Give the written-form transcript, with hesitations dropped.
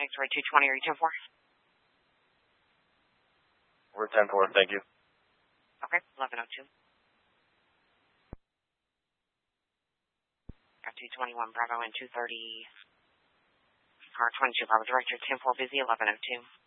X-ray 220, are you 10-4? We're 10-4, thank you. Okay, 1102. Got 221 Bravo and 230. Car 22 Bravo Director 10-4 busy, 1102.